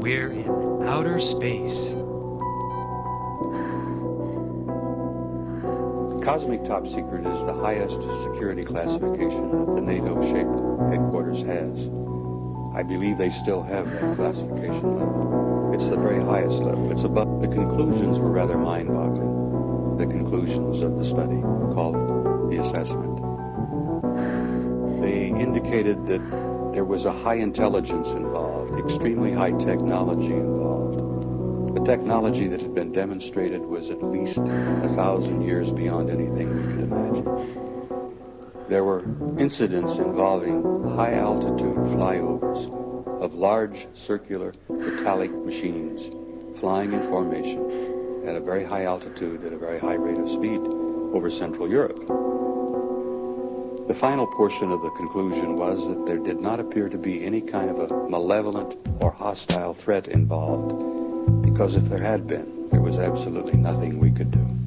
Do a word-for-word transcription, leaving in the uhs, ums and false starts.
We're in outer space. Cosmic Top Secret is the highest security classification that the NATO-shaped headquarters has. I believe they still have that classification level. It's the very highest level. It's above. The conclusions were rather mind-boggling. The conclusions of the study called the assessment. They indicated that there was a high intelligence involved, extremely high technology involved. The technology that had been demonstrated was at least a thousand years beyond anything we could imagine. There were incidents involving high-altitude flyovers of large circular metallic machines flying in formation at a very high altitude at a very high rate of speed over Central Europe. The final portion of the conclusion was that there did not appear to be any kind of a malevolent or hostile threat involved, because if there had been, there was absolutely nothing we could do.